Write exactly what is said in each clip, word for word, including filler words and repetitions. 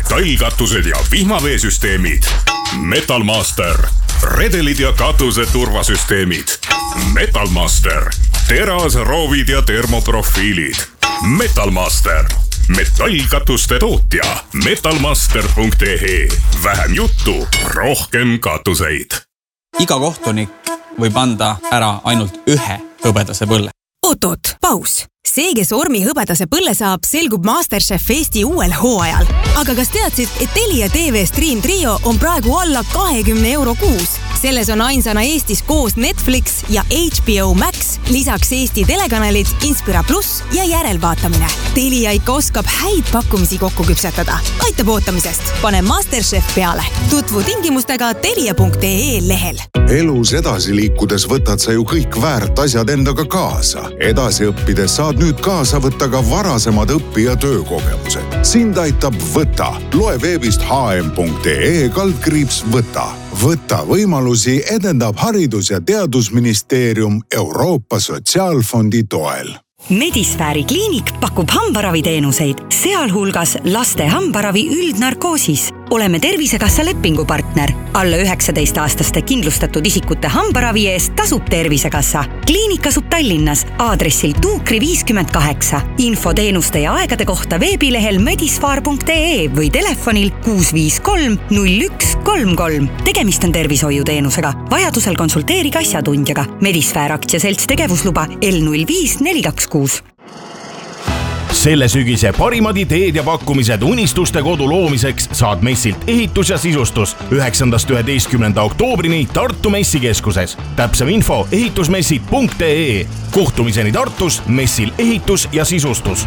metallkatused ja vihmaveesüsteemid. Metalmaster. Redelid ja katuse turvasüsteemid. Metalmaster. Terasroovid ja termoprofiilid. Metalmaster. Metallkatuste tootja. metalmaster punkt ee. Vähem juttu, rohkem katuseid. Iga kohtunik võib anda ära ainult ühe hõbedase põlle. Oot-oot, paus. See, kes Ormi hõbedase põlle saab, selgub MasterChef Eesti uuel hooajal. Aga kas teadsid, et Telia T V Stream Trio on praegu alla kahekümne euro kuus? Selles on ainsana Eestis koos Netflix ja H B O Max, lisaks Eesti telekanalid, Inspira Plus ja järelvaatamine. Telia ikka oskab häid pakkumisi kokku küpsetada. Aitab ootamisest. Pane MasterChef peale. Tutvu tingimustega telia punkt ee lehel. Elus edasi liikudes võtad sa ju kõik väärt asjad endaga kaasa. Edasi õppides saad nüüd kaasa võtta ka varasemad õpi- ja töökogemused. Sind aitab Võta. Loe veebist h m punkt ee kaldkriips Võta. Võta võimalusi edendab Haridus- ja Teadusministeerium Euroopa Sotsiaalfondi toel. Medisfääri kliinik pakub hambaraviteenuseid, sealhulgas laste hambaravi üldnarkoosis. Oleme Tervisekassa lepingupartner. Alla üheksateist-aastaste kindlustatud isikute hambaravi eest tasub Tervisekassa. Kliinik asub Tallinnas, aadressil Tuukri viiskümmend kaheksa. Info teenuste ja aegade kohta veebilehel medisfaar punkt ee või telefonil kuus viis kolm null üks kolm kolm. Tegemist on tervishoiuteenusega. Vajadusel konsulteerige asjatundjaga. Medisfäär aktsiaselts tegevusluba L null viis neli kaks kuus. Selle sügise parimad ideed ja pakkumised unistuste kodu loomiseks saad messilt ehitus ja sisustus üheksandast üheteistkümnenda oktoobrini Tartu messikeskuses. Täpsem info ehitusmessid punkt ee. Kohtumiseni Tartus messil ehitus ja sisustus.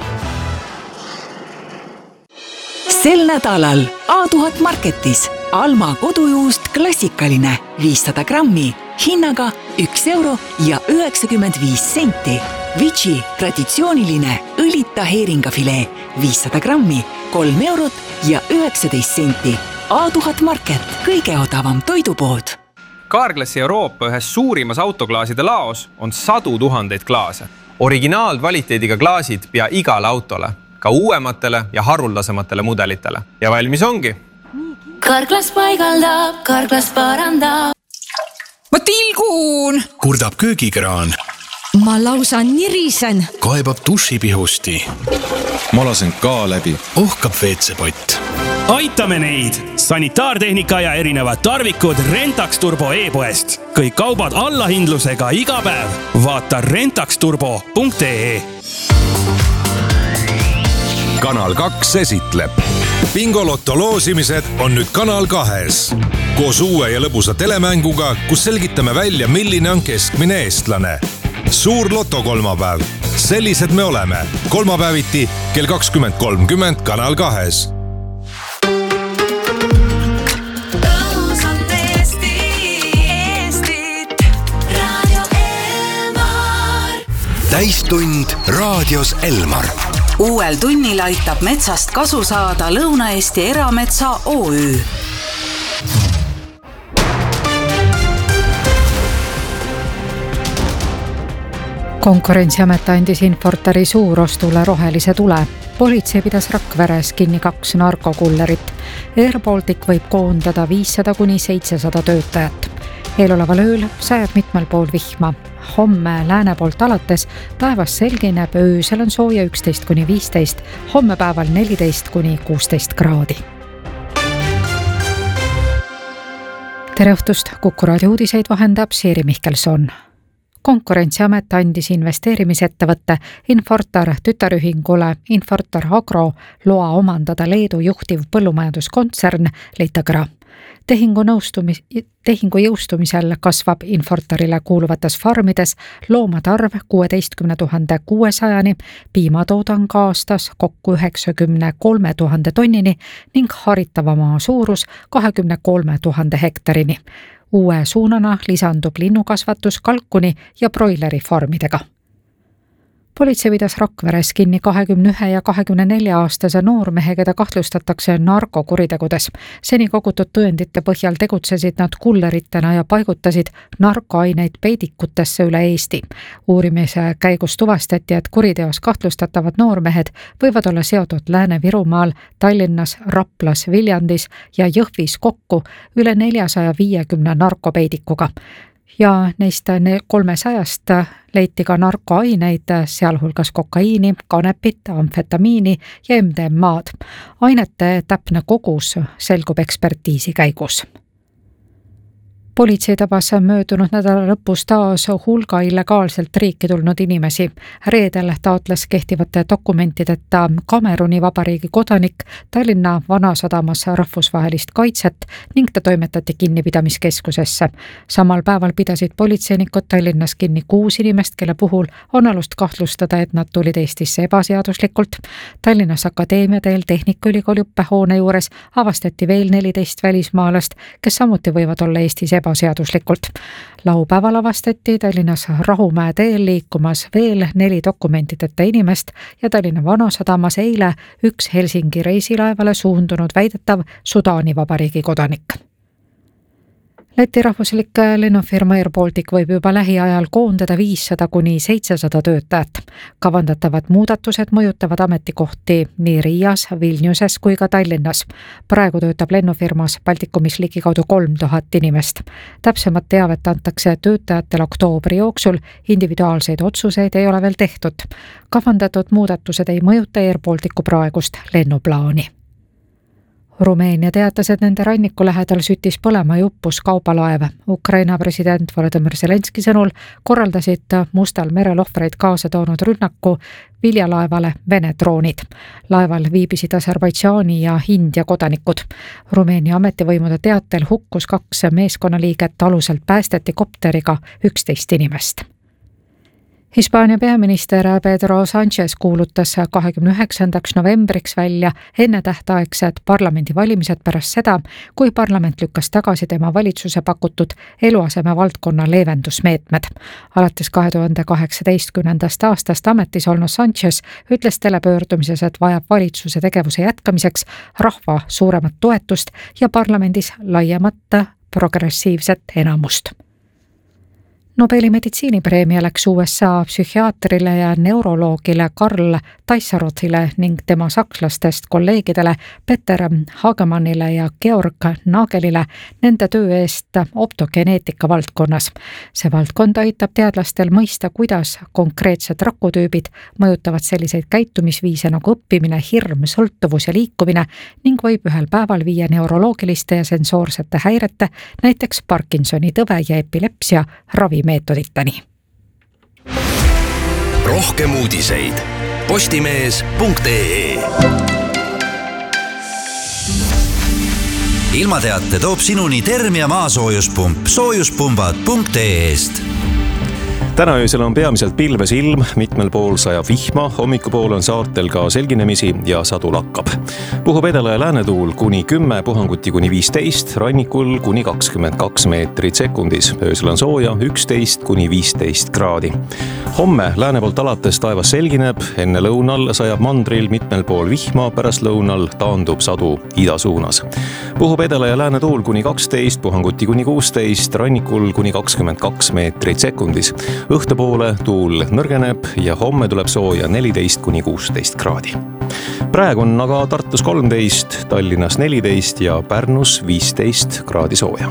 Sel nädalal A tuhat Marketis Alma kodujuust klassikaline viissada grammi hinnaga üks euro ja üheksakümmend viis senti. Vici traditsiooniline õlita heeringafilee viissada grammi kolm eurot ja üheksateist senti. A tuhat Market, kõige odavam toidupood. Carglassi Euroopa ühes suurimas autoklaaside laos on sadu tuhandeid klaase. Originaalkvaliteediga klaasid pea igale autole, ka uuematele ja haruldasematele mudelitele. Ja valmis ongi. Carglass paigaldab, Carglass parandab. Ma tilgun! Kurdab köögikraan. Ma lausa nirisen. Kaebab dušipihusti. Ma lasen ka läbi. Ohkab veetsepott. Aitame neid! Sanitaartehnika ja erinevad tarvikud Rentax Turbo e-poest. Kõik kaubad allahindlusega iga päev. Vaata rentax turbo punkt ee. Kanal kaks esitleb. Bingolotto loosimised on nüüd Kanal kahes. Koos uue ja lõbusa telemänguga, kus selgitame välja, milline on keskmine eestlane. Suur loto kolmapäev. Sellised me oleme. Kolmapäeviti kell kakskümmend kolmkümmend Kanal kahes. Täistund raadios Elmar. Uuel tunnil aitab metsast kasu saada Lõuna-Eesti Erametsa O Ü. Konkurentsiamet andis Infortari suurostule rohelise tule. Politsei pidas Rakveres kinni kaks narkokullerit. Air Baltic võib koondada viissada kuni seitsesada töötajat. Eeloleval ööl sajab mitmel pool vihma. Homme lääne poolt alates taevas selgineb, öösel on sooja üksteist kuni viisteist, homme päeval neliteist kuni kuusteist kraadi. Tere õhtust, Kuku raadio uudiseid vahendab Siiri Mihkelson. Konkurentsiamet andis investeerimisettevõtte Infortar tütarühingule Infortar Agro loa omandada Leedu juhtiv põllumajanduskontsern Leitagra. Tehingu, nõustumis, tehingu jõustumisel kasvab Infortarile kuuluvates farmides loomade arv kuueteistkümne tuhande kuuesajani, piimatoodang aastas kokku üheksakümne kolme tuhande tonnini ning haritava maa suurus kahekümne kolme tuhande hektarini. Uue suunana lisandub linnukasvatus kalkuni ja broileri farmidega. Politsei pidas Rakveres kinni kahekümne ühe ja kahekümne nelja aastase noormehe, keda kahtlustatakse narkokuritegudes. Seni kogutud tõendite põhjal tegutsesid nad kulleritena ja paigutasid narkoaineid peidikutesse üle Eesti. Uurimise käigus tuvastati, et kuriteos kahtlustatavad noormehed võivad olla seotud Lääne-Virumaal, Tallinnas, Raplas, Viljandis ja Jõhvis kokku üle neljasaja viiekümne narkopeidikuga. Ja neist kolmesajast leiti ka narkoaineid, sealhulgas kokaiini, kanepit, amfetamiini ja M D M A-d. Ainete täpne kogus selgub ekspertiisi käigus. Politsei tabas möödunud nädala lõpus taas hulga illegaalselt riiki tulnud inimesi. Reedel taotles kehtivate dokumentideta Kameruni vabariigi kodanik Tallinna Vanasadamas rahvusvahelist kaitset ning ta toimetati kinnipidamiskeskusesse. Samal päeval pidasid politseinikud Tallinnas kinni kuus inimest, kelle puhul on alust kahtlustada, et nad tulid Eestisse ebaseaduslikult. Tallinnas Akadeemiateel Tehnikaülikooli õppehoone juures avastati veel neliteist välismaalast, kes samuti võivad olla Eestis ebaseaduslikult. Laupäeval avastati Tallinnas Rahumäe teel liikumas veel neli dokumentideta inimest ja Tallinna Vanasadamas eile üks Helsingi reisilaevale suundunud väidetav Sudaani vabariigi kodanik. Läti rahvuslik lennufirma Air Baltic võib juba lähiajal koondada viissada kuni seitsesada töötajat. Kavandatavad muudatused mõjutavad ametikohti nii Riias, Vilniuses kui ka Tallinnas. Praegu töötab lennufirmas Baltikumis ligikaudu kolm tuhat inimest. Täpsemat teavet antakse töötajatel oktoobri jooksul, individuaalseid otsuseid ei ole veel tehtud. Kavandatud muudatused ei mõjuta Air Balticu praegust lennuplaani. Rumeenia teatas, et nende ranniku lähedal süttis põlema ja uppus kaubalaev. Ukraina president Volodymyr Zelenski sõnul korraldasid Mustal merel ohvreid kaasa toonud rünnaku viljalaevale Vene droonid. Laeval viibisid Aserbaidžaani ja India kodanikud. Rumeenia ametivõimude teatel hukkus kaks meeskonnaliiget, aluselt päästeti kopteriga üksteist inimest. Hispaania peaminister Pedro Sánchez kuulutas kahekümne üheksandaks novembriks välja ennetähtaegsed parlamendivalimised pärast seda, kui parlament lükkas tagasi tema valitsuse pakutud eluaseme valdkonna leevendusmeetmed. Alates kahe tuhande kaheksateistkümnendast aastast ametis olnud Sánchez ütles telepöördumises, et vajab valitsuse tegevuse jätkamiseks rahva suuremat toetust ja parlamendis laiemat progressiivset enamust. Nobeli meditsiinipreemia läks U S A psühhiaatrile ja neuroloogile Karl Taissarothile ning tema sakslastest kolleegidele Peter Hagemannile ja Georg Nagelile nende töö eest optogeneetika valdkonnas. See valdkond aitab teadlastel mõista, kuidas konkreetsed rakutüübid mõjutavad selliseid käitumisviise nagu õppimine, hirm, sõltuvus ja liikumine ning võib ühel päeval viia neuroloogiliste ja sensoorsete häirete, näiteks Parkinsoni tõve ja epilepsia ravi meetoditani. Rohkem uudiseid postimees punkt ee. Ilmateate toob sinuni Termia maasoojuspump soojuspumbad punkt ee-st. Täna öösel on peamiselt pilves ilm, mitmel pool sajab vihma, hommikupool on saartel ka selginemisi ja sadu lakkab. Puhub edela ja läänetuul kuni kümme, puhanguti kuni viisteist, rannikul kuni kakskümmend kaks meetrit sekundis. Öösel on sooja üksteist kuni viisteist kraadi. Homme lääne poolt alates taevas selgineb, enne lõunal sajab mandril mitmel pool vihma, pärast lõunal taandub sadu ida suunas. Puhub edela ja läänetuul kuni kaksteist, puhanguti kuni kuusteist, rannikul kuni kakskümmend kaks meetrit sekundis. Õhtupoole tuul nõrgeneb ja homme tuleb sooja neliteist kuni kuusteist kraadi. Praegu on aga Tartus kolmteist, Tallinnas neliteist ja Pärnus viisteist kraadi sooja.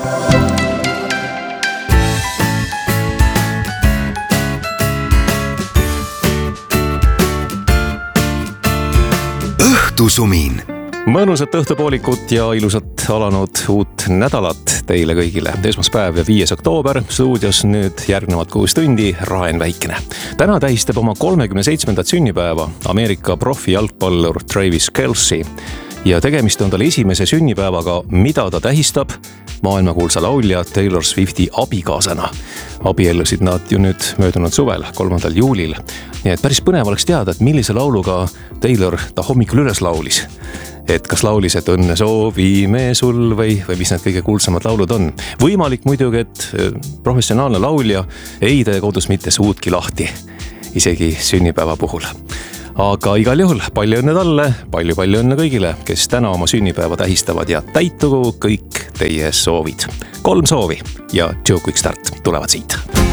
Õhtusumin. Mõnusat õhtupoolikut ja ilusat alanud uut nädalat teile kõigile. Esmaspäev ja viies oktoober, stuudios nüüd järgnevad kuus tundi Raen Väikene. Täna tähistab oma kolmekümne seitsmendat sünnipäeva Ameerika profijalgpallur Travis Kelce ja tegemist on talle esimese sünnipäevaga, mida ta tähistab maailmakuulsa laulja Taylor Swifti abikaasana. Abiellusid nad ju nüüd möödunud suvel, kolmandal juulil. Nii et päris põnev oleks teada, et millise lauluga Taylor ta hommikul üles laulis. Et kas laulis, et õnne soovime sul või, või mis need kõige kuulsamad laulud on. Võimalik muidugi, et professionaalne laulja ei tee kodus mitte suudki lahti. isegi sünnipäeva puhul. Aga igal juhul palju õnne talle, palju-palju õnne kõigile, kes täna oma sünnipäeva tähistavad ja täitugu kõik teie soovid. Kolm soovi ja Joe Quick Start tulevad siit.